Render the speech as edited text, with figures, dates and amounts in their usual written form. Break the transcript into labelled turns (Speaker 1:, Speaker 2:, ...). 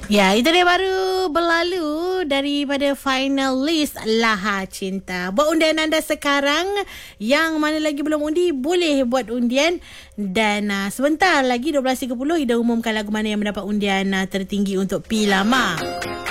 Speaker 1: Ya, itu dia baru berlalu daripada final list Laha Cinta. Buat undian anda sekarang. Yang mana lagi belum undi, boleh buat undian. Dan sebentar lagi 12.30 Ida umumkan lagu mana yang mendapat undian tertinggi untuk P Lama.